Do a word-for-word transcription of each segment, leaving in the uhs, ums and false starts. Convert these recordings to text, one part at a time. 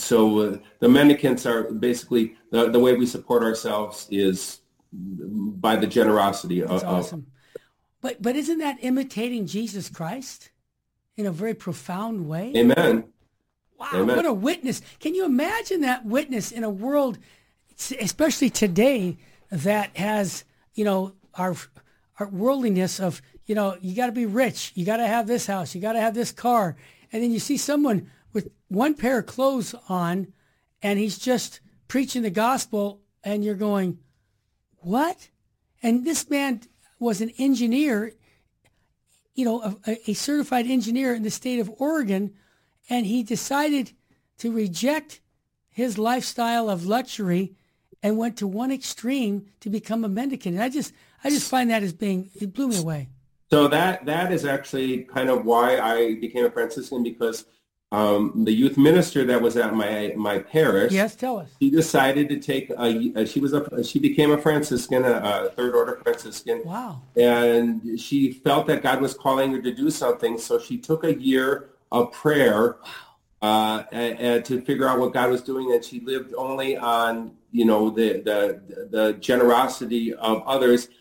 so uh, the mendicants are basically, the, the way we support ourselves is by the generosity That's of, awesome. But but isn't that imitating Jesus Christ in a very profound way? Amen. Wow, Amen. What a witness. Can you imagine that witness in a world, especially today, that has, you know, our our worldliness of, you know, you got to be rich, you got to have this house, you got to have this car. And then you see someone with one pair of clothes on and he's just preaching the gospel and you're going, what? And this man was an engineer, you know, a, a certified engineer in the state of Oregon, and he decided to reject his lifestyle of luxury and went to one extreme to become a mendicant. And I just, I just find that as being, it blew me away. So that that is actually kind of why I became a Franciscan, because um, the youth minister that was at my my parish, yes, tell us, she decided to take a, a she was a she became a Franciscan, a, a third order Franciscan. Wow! And she felt that God was calling her to do something, so she took a year of prayer. Wow. Uh, and, and to figure out what God was doing, and she lived only on, you know, the the the generosity of others.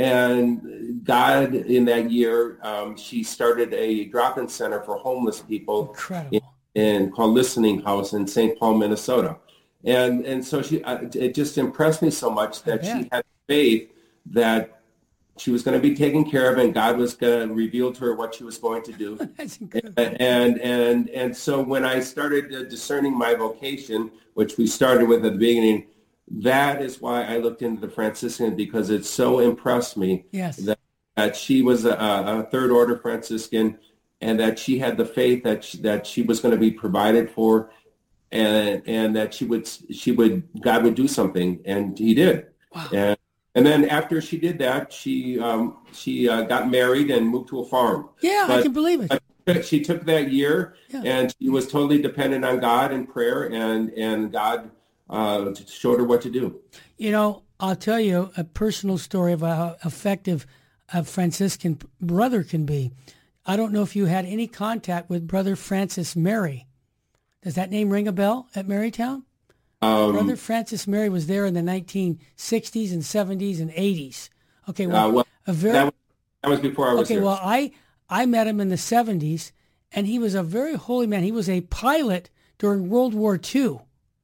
And God, in that year, um, she started a drop-in center for homeless people. Incredible. In, in called Listening House in Saint Paul, Minnesota. And and so she, uh, it just impressed me so much that she had faith that she was going to be taken care of, and God was going to reveal to her what she was going to do. That's incredible. And, and and and so when I started uh, discerning my vocation, which we started with at the beginning, that is why I looked into the Franciscan, because it so impressed me. Yes. that, that she was a, a third order Franciscan, and that she had the faith that she, that she was going to be provided for, and and that she would she would God would do something, and He did. Wow. And and then after she did that, she um, she uh, got married and moved to a farm. Yeah, but, I can believe it. But she took that year, yeah. and she was totally dependent on God and prayer, and and God uh, showed her what to do. You know, I'll tell you a personal story of how effective a Franciscan brother can be. I don't know if you had any contact with Brother Francis Mary. Does that name ring a bell at Marytown? Um, Brother Francis Mary was there in the nineteen sixties and seventies and eighties. Okay, well, uh, well a very that was, that was before I was okay. here. Well, I I met him in the seventies, and he was a very holy man. He was a pilot during World War Two,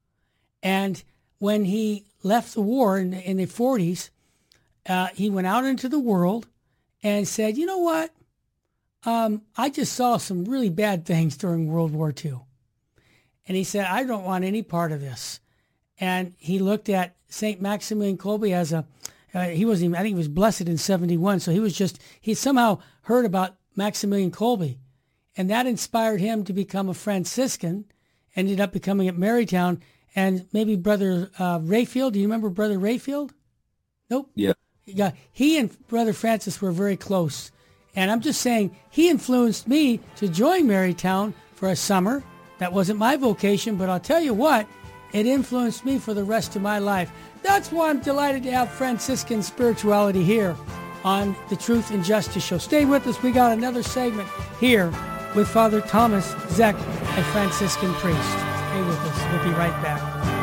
and when he left the war in, in the forties, uh, he went out into the world and said, "You know what? Um, I just saw some really bad things during World War Two," and he said, "I don't want any part of this." And he looked at Saint Maximilian Kolbe as a, uh, he wasn't even, I think he was blessed in seventy-one. So he was just, he somehow heard about Maximilian Kolbe. And that inspired him to become a Franciscan, ended up becoming at Marytown. And maybe Brother uh, Rayfield, do you remember Brother Rayfield? Nope. Yeah. Yeah. He and Brother Francis were very close. And I'm just saying, he influenced me to join Marytown for a summer. That wasn't my vocation, but I'll tell you what, it influenced me for the rest of my life. That's why I'm delighted to have Franciscan spirituality here on the Truth and Justice Show. Stay with us. We got another segment here with Father Thomas Zeck, a Franciscan priest. Stay with us. We'll be right back.